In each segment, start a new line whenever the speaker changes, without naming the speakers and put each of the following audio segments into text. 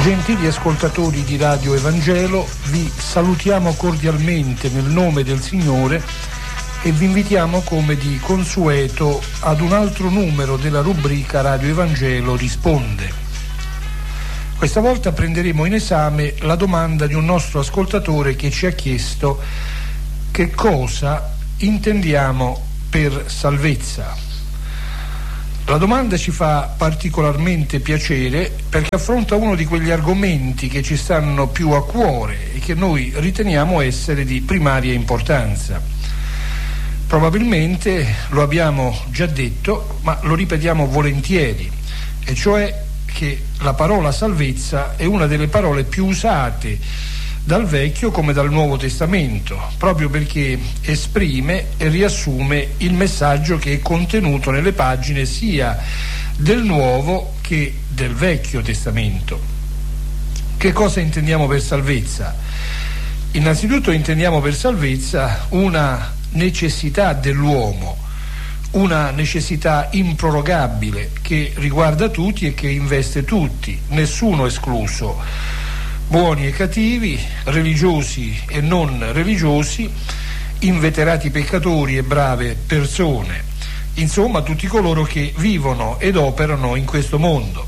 Gentili ascoltatori di Radio Evangelo, vi salutiamo cordialmente nel nome del Signore e vi invitiamo come di consueto ad un altro numero della rubrica Radio Evangelo risponde. Questa volta prenderemo in esame la domanda di un nostro ascoltatore che ci ha chiesto che cosa intendiamo per salvezza. La domanda ci fa particolarmente piacere perché affronta uno di quegli argomenti che ci stanno più a cuore e che noi riteniamo essere di primaria importanza. Probabilmente lo abbiamo già detto, ma lo ripetiamo volentieri, e cioè che la parola salvezza è una delle parole più usate dal Vecchio come dal Nuovo Testamento, proprio perché esprime e riassume il messaggio che è contenuto nelle pagine sia del Nuovo che del Vecchio Testamento. Che cosa intendiamo per salvezza? Innanzitutto intendiamo per salvezza una necessità dell'uomo, una necessità improrogabile che riguarda tutti e che investe tutti, nessuno escluso. Buoni e cattivi, religiosi e non religiosi, inveterati peccatori e brave persone, insomma tutti coloro che vivono ed operano in questo mondo.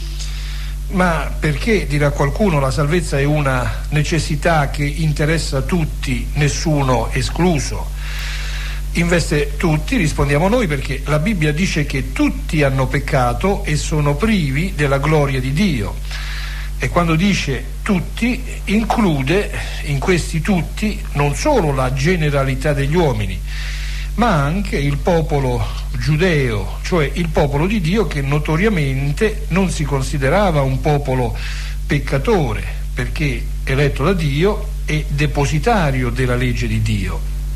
Ma perché, dirà qualcuno, la salvezza è una necessità che interessa tutti, nessuno escluso? Investe tutti, rispondiamo noi, perché la Bibbia dice che tutti hanno peccato e sono privi della gloria di Dio. E quando dice tutti, include in questi tutti non solo la generalità degli uomini, ma anche il popolo giudeo, cioè il popolo di Dio che notoriamente non si considerava un popolo peccatore, perché eletto da Dio e depositario della legge di Dio.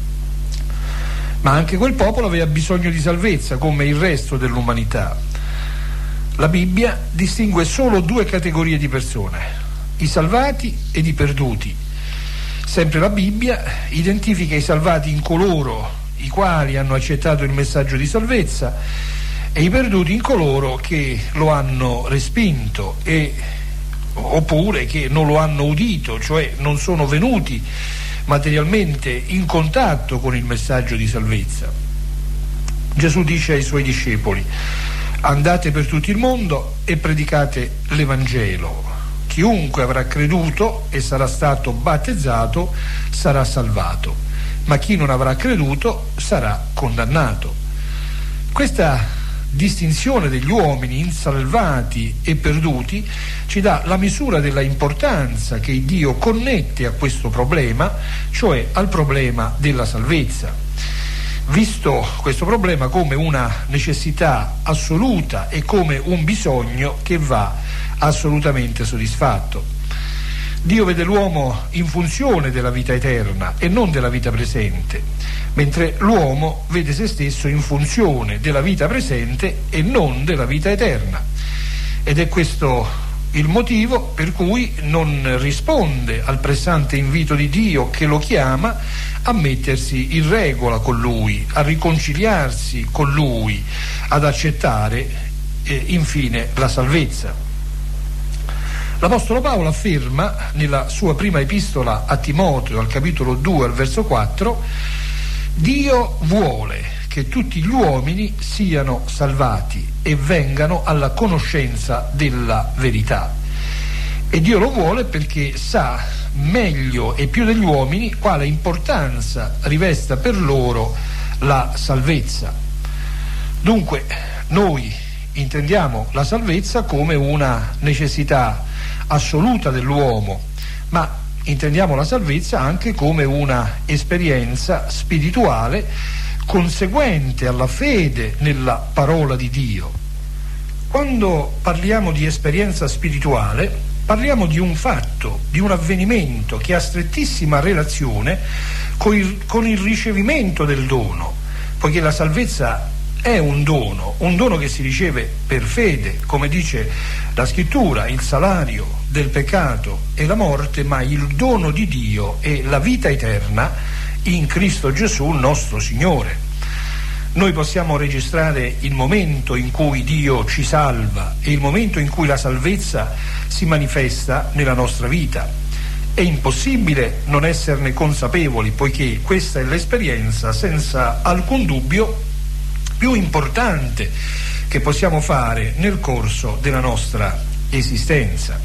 Ma anche quel popolo aveva bisogno di salvezza, come il resto dell'umanità. La Bibbia distingue solo due categorie di persone, i salvati ed i perduti. Sempre la Bibbia identifica i salvati in coloro i quali hanno accettato il messaggio di salvezza e i perduti in coloro che lo hanno respinto oppure che non lo hanno udito, cioè non sono venuti materialmente in contatto con il messaggio di salvezza. Gesù dice ai suoi discepoli: andate per tutto il mondo e predicate l'Evangelo. Chiunque avrà creduto e sarà stato battezzato sarà salvato, ma chi non avrà creduto sarà condannato. Questa distinzione degli uomini in salvati e perduti ci dà la misura della importanza che Dio connette a questo problema, cioè al problema della salvezza. Visto questo problema come una necessità assoluta e come un bisogno che va assolutamente soddisfatto. Dio vede l'uomo in funzione della vita eterna e non della vita presente, mentre l'uomo vede se stesso in funzione della vita presente e non della vita eterna. Ed è questo il motivo per cui non risponde al pressante invito di Dio che lo chiama a mettersi in regola con Lui, a riconciliarsi con Lui, ad accettare infine la salvezza. L'Apostolo Paolo afferma nella sua prima epistola a Timoteo, al capitolo 2, al verso 4: Dio vuole che tutti gli uomini siano salvati e vengano alla conoscenza della verità. E Dio lo vuole perché sa meglio e più degli uomini quale importanza rivesta per loro la salvezza. Dunque noi intendiamo la salvezza come una necessità assoluta dell'uomo, ma intendiamo la salvezza anche come una esperienza spirituale conseguente alla fede nella parola di Dio. Quando parliamo di esperienza spirituale parliamo di un fatto, di un avvenimento che ha strettissima relazione con il ricevimento del dono, poiché la salvezza è un dono che si riceve per fede, come dice la Scrittura: il salario del peccato è la morte, ma il dono di Dio è la vita eterna in Cristo Gesù nostro Signore. Noi possiamo registrare il momento in cui Dio ci salva e il momento in cui la salvezza si manifesta nella nostra vita. È impossibile non esserne consapevoli, poiché questa è l'esperienza senza alcun dubbio più importante che possiamo fare nel corso della nostra esistenza.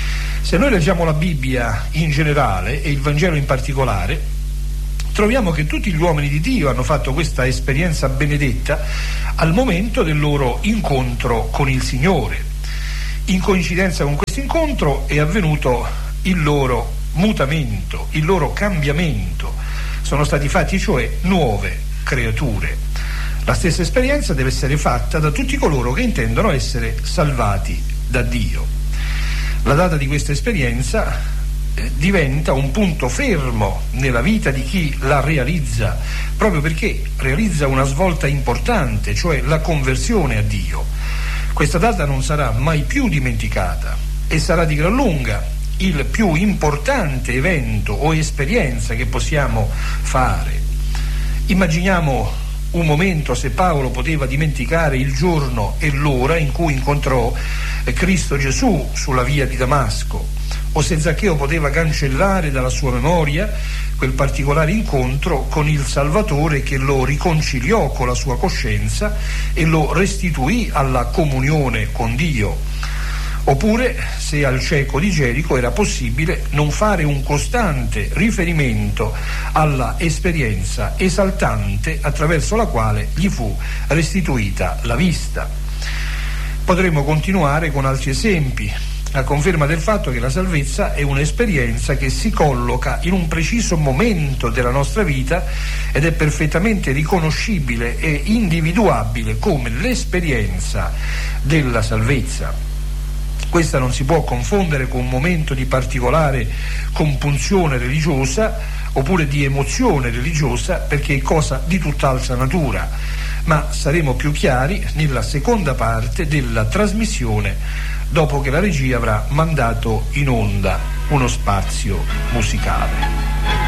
Se noi leggiamo la Bibbia in generale e il Vangelo in particolare, troviamo che tutti gli uomini di Dio hanno fatto questa esperienza benedetta al momento del loro incontro con il Signore. In coincidenza con questo incontro è avvenuto il loro mutamento, il loro cambiamento. Sono stati fatti cioè nuove creature. La stessa esperienza deve essere fatta da tutti coloro che intendono essere salvati da Dio. La data di questa esperienza diventa un punto fermo nella vita di chi la realizza, proprio perché realizza una svolta importante, cioè la conversione a Dio. Questa data non sarà mai più dimenticata e sarà di gran lunga il più importante evento o esperienza che possiamo fare. Immaginiamo un momento se Paolo poteva dimenticare il giorno e l'ora in cui incontrò Cristo Gesù sulla via di Damasco, o se Zaccheo poteva cancellare dalla sua memoria quel particolare incontro con il Salvatore che lo riconciliò con la sua coscienza e lo restituì alla comunione con Dio. Oppure se al cieco di Gerico era possibile non fare un costante riferimento alla esperienza esaltante attraverso la quale gli fu restituita la vista. Potremmo continuare con altri esempi, a conferma del fatto che la salvezza è un'esperienza che si colloca in un preciso momento della nostra vita ed è perfettamente riconoscibile e individuabile come l'esperienza della salvezza. Questa non si può confondere con un momento di particolare compunzione religiosa oppure di emozione religiosa, perché è cosa di tutt'altra natura, ma saremo più chiari nella seconda parte della trasmissione, dopo che la regia avrà mandato in onda uno spazio musicale.